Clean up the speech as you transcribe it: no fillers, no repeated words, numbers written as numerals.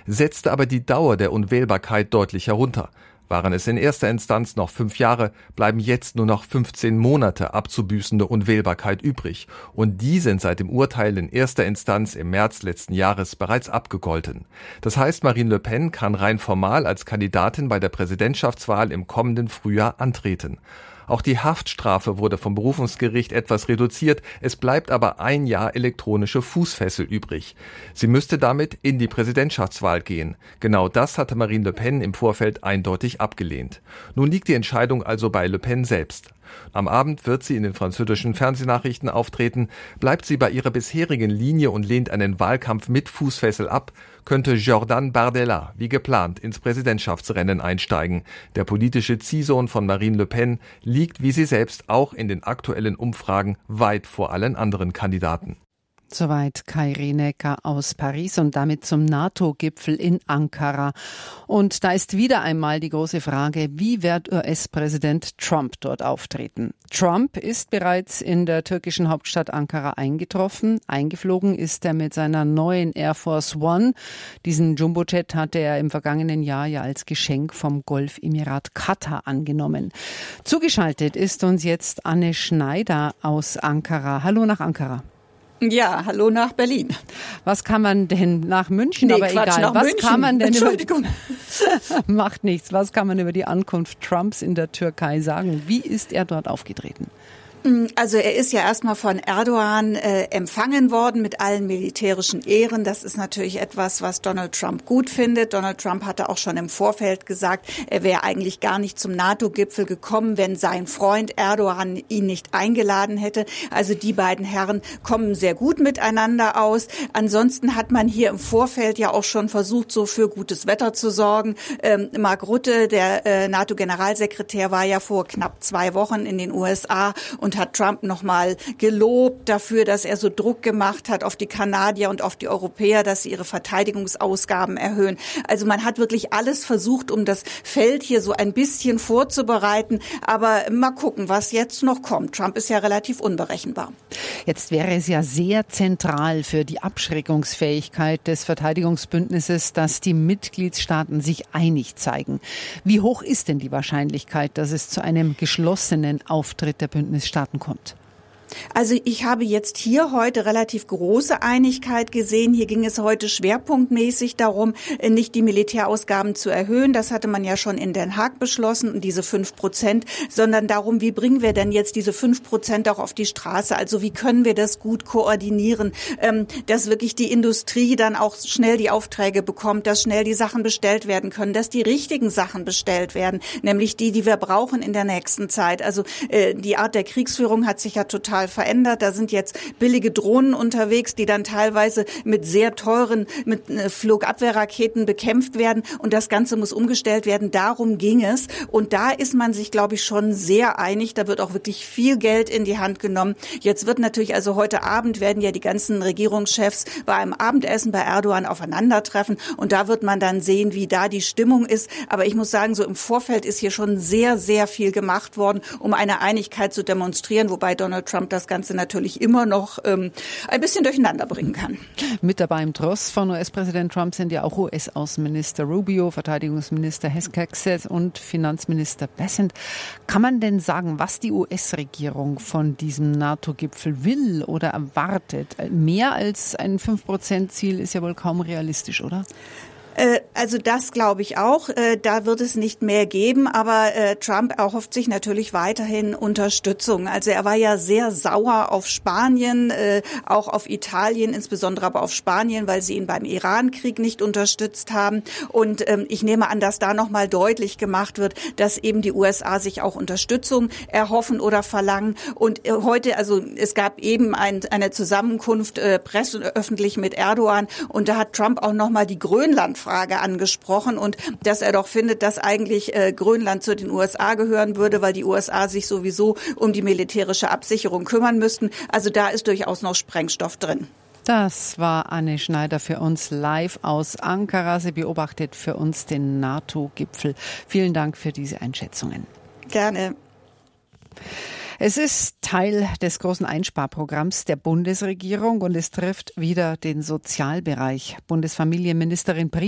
setzte aber die Dauer der Unwählbarkeit deutlich herunter. Waren es in erster Instanz noch 5 Jahre, bleiben jetzt nur noch 15 Monate abzubüßende Unwählbarkeit übrig. Und die sind seit dem Urteil in erster Instanz im März letzten Jahres bereits abgegolten. Das heißt, Marine Le Pen kann rein formal als Kandidatin bei der Präsidentschaftswahl im kommenden Frühjahr antreten. Auch die Haftstrafe wurde vom Berufungsgericht etwas reduziert. Es bleibt aber 1 Jahr elektronische Fußfessel übrig. Sie müsste damit in die Präsidentschaftswahl gehen. Genau das hatte Marine Le Pen im Vorfeld eindeutig abgelehnt. Nun liegt die Entscheidung also bei Le Pen selbst. Am Abend wird sie in den französischen Fernsehnachrichten auftreten. Bleibt sie bei ihrer bisherigen Linie und lehnt einen Wahlkampf mit Fußfessel ab, könnte Jordan Bardella wie geplant ins Präsidentschaftsrennen einsteigen. Der politische Ziehsohn von Marine Le Pen liegt, wie sie selbst, auch in den aktuellen Umfragen weit vor allen anderen Kandidaten. Soweit Kai Rinecker aus Paris und damit zum NATO-Gipfel in Ankara. Und da ist wieder einmal die große Frage, wie wird US-Präsident Trump dort auftreten? Trump ist bereits in der türkischen Hauptstadt Ankara eingetroffen. Eingeflogen ist er mit seiner neuen Air Force One. Diesen Jumbojet hatte er im vergangenen Jahr ja als Geschenk vom Golfemirat Katar angenommen. Zugeschaltet ist uns jetzt Anne Schneider aus Ankara. Hallo nach Ankara. Ja, hallo nach Berlin. Was kann man denn nach München, aber Quatsch, egal. Was München. Kann man denn Entschuldigung. Macht nichts. Was kann man über die Ankunft Trumps in der Türkei sagen? Wie ist er dort aufgetreten? Also er ist ja erstmal von Erdogan empfangen worden mit allen militärischen Ehren. Das ist natürlich etwas, was Donald Trump gut findet. Donald Trump hatte auch schon im Vorfeld gesagt, er wäre eigentlich gar nicht zum NATO-Gipfel gekommen, wenn sein Freund Erdogan ihn nicht eingeladen hätte. Also die beiden Herren kommen sehr gut miteinander aus. Ansonsten hat man hier im Vorfeld ja auch schon versucht, so für gutes Wetter zu sorgen. Mark Rutte, der NATO-Generalsekretär, war ja vor knapp 2 Wochen in den USA und hat Trump nochmal gelobt dafür, dass er so Druck gemacht hat auf die Kanadier und auf die Europäer, dass sie ihre Verteidigungsausgaben erhöhen. Also man hat wirklich alles versucht, um das Feld hier so ein bisschen vorzubereiten. Aber mal gucken, was jetzt noch kommt. Trump ist ja relativ unberechenbar. Jetzt wäre es ja sehr zentral für die Abschreckungsfähigkeit des Verteidigungsbündnisses, dass die Mitgliedstaaten sich einig zeigen. Wie hoch ist denn die Wahrscheinlichkeit, dass es zu einem geschlossenen Auftritt der Bündnisstaaten kommt? Also ich habe jetzt hier heute relativ große Einigkeit gesehen. Hier ging es heute schwerpunktmäßig darum, nicht die Militärausgaben zu erhöhen. Das hatte man ja schon in Den Haag beschlossen, und diese 5%, sondern darum, wie bringen wir denn jetzt diese 5% auch auf die Straße? Also wie können wir das gut koordinieren, dass wirklich die Industrie dann auch schnell die Aufträge bekommt, dass schnell die Sachen bestellt werden können, dass die richtigen Sachen bestellt werden, nämlich die wir brauchen in der nächsten Zeit. Also die Art der Kriegsführung hat sich ja total verändert. Da sind jetzt billige Drohnen unterwegs, die dann teilweise mit sehr teuren Flugabwehrraketen bekämpft werden, und das Ganze muss umgestellt werden. Darum ging es, und da ist man sich, glaube ich, schon sehr einig. Da wird auch wirklich viel Geld in die Hand genommen. Jetzt wird natürlich, also heute Abend werden ja die ganzen Regierungschefs bei einem Abendessen bei Erdogan aufeinandertreffen, und da wird man dann sehen, wie da die Stimmung ist. Aber ich muss sagen, so im Vorfeld ist hier schon sehr, sehr viel gemacht worden, um eine Einigkeit zu demonstrieren, wobei Donald Trump das Ganze natürlich immer noch ein bisschen durcheinander bringen kann. Mit dabei im Tross von US-Präsident Trump sind ja auch US-Außenminister Rubio, Verteidigungsminister Heskexet und Finanzminister Bessent. Kann man denn sagen, was die US-Regierung von diesem NATO-Gipfel will oder erwartet? Mehr als ein 5%-Ziel ist ja wohl kaum realistisch, oder? Also das glaube ich auch. Da wird es nicht mehr geben, aber Trump erhofft sich natürlich weiterhin Unterstützung. Also er war ja sehr sauer auf Spanien, auch auf Italien, insbesondere aber auf Spanien, weil sie ihn beim Iran-Krieg nicht unterstützt haben. Und ich nehme an, dass da nochmal deutlich gemacht wird, dass eben die USA sich auch Unterstützung erhoffen oder verlangen. Und heute, also es gab eben eine Zusammenkunft presseöffentlich mit Erdogan, und da hat Trump auch nochmal die Grönlandfrage angesprochen, und dass er doch findet, dass eigentlich Grönland zu den USA gehören würde, weil die USA sich sowieso um die militärische Absicherung kümmern müssten. Also da ist durchaus noch Sprengstoff drin. Das war Anne Schneider für uns live aus Ankara. Sie beobachtet für uns den NATO-Gipfel. Vielen Dank für diese Einschätzungen. Gerne. Es ist Teil des großen Einsparprogramms der Bundesregierung, und es trifft wieder den Sozialbereich. Bundesfamilienministerin